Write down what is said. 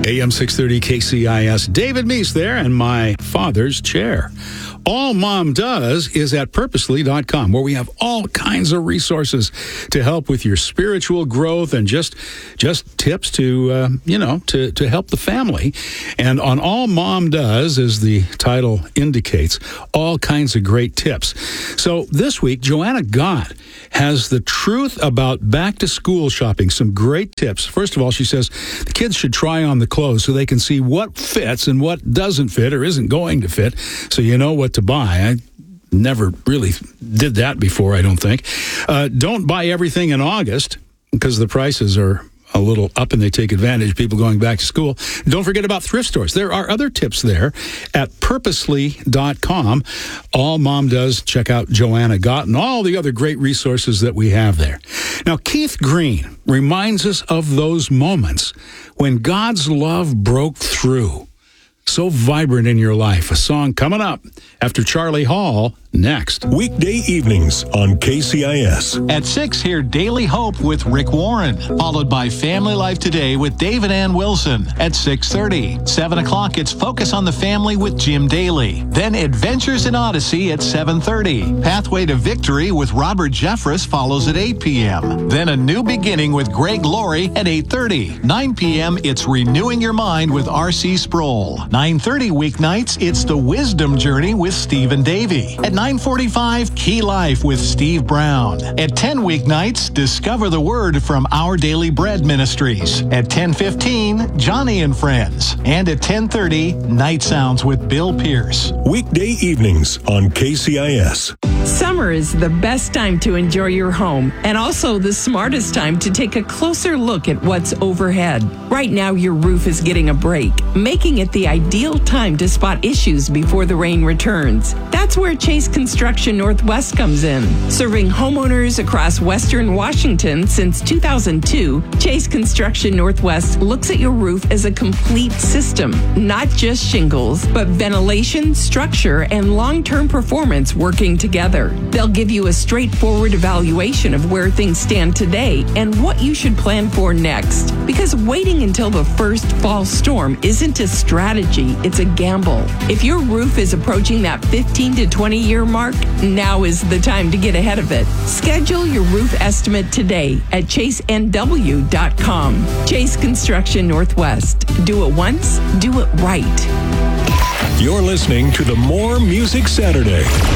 AM 630 KCIS. David Meese there, and my father's chair. All Mom does is at purposely.com, where we have all kinds of resources to help with your spiritual growth and just tips to help the family. And on All Mom Does, as the title indicates, all kinds of great tips. So this week, Joanna Gott has the truth about back-to-school shopping, some great tips. First of all, she says the kids should try on the clothes so they can see what fits and what doesn't fit or isn't going to fit, so you know what to buy. I never really did that before, I don't think. Don't buy everything in August because the prices are a little up and they take advantage of people going back to school. Don't forget about thrift stores. There are other tips there at purposely.com. All Mom Does, check out Joanna Gott and all the other great resources that we have there. Now, Keith Green reminds us of those moments when God's love broke through. So vibrant in your life. A song coming up after Charlie Hall next. Weekday evenings on KCIS. At 6, hear Daily Hope with Rick Warren, followed by Family Life Today with David Ann Wilson at 6:30. 7 o'clock, it's Focus on the Family with Jim Daly. Then Adventures in Odyssey at 7:30. Pathway to Victory with Robert Jeffress follows at 8 p.m. Then A New Beginning with Greg Laurie at 8:30. 9 p.m., it's Renewing Your Mind with R.C. Sproul. 9:30 weeknights, it's The Wisdom Journey with Stephen Davey. At 9:45, Key Life with Steve Brown. At 10 weeknights, Discover the Word from Our Daily Bread Ministries. At 10:15, Johnny and Friends. And at 10:30, Night Sounds with Bill Pierce. Weekday evenings on KCIS. Summer is the best time to enjoy your home and also the smartest time to take a closer look at what's overhead. Right now, your roof is getting a break, making it the ideal time to spot issues before the rain returns. That's where Chase Construction Northwest comes in. Serving homeowners across Western Washington since 2002, Chase Construction Northwest looks at your roof as a complete system, not just shingles, but ventilation, structure, and long-term performance working together. They'll give you a straightforward evaluation of where things stand today and what you should plan for next. Because waiting until the first fall storm isn't a strategy, it's a gamble. If your roof is approaching that 15 to 20-year mark, now is the time to get ahead of it. Schedule your roof estimate today at chasenw.com. Chase Construction Northwest. Do it once, do it right. You're listening to the More Music Saturday